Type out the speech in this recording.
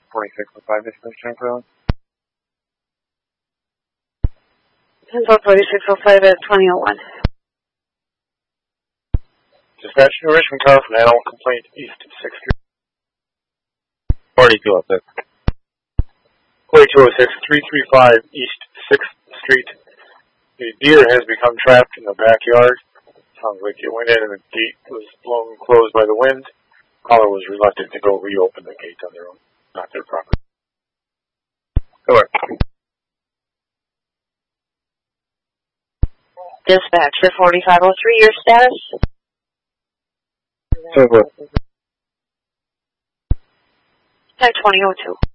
4605, dispatch Chamberlain. 4605 at 2001. Dispatch New Richmond car from animal complaint east 6th Street. 4206. 4206, 335 East 6th Street. A deer has become trapped in the backyard. Sounds like it went in and the gate was blown closed by the wind. Caller was reluctant to go reopen the gate on their own, not their property. Correct. Dispatch for 4503, your status? Over. At 2002.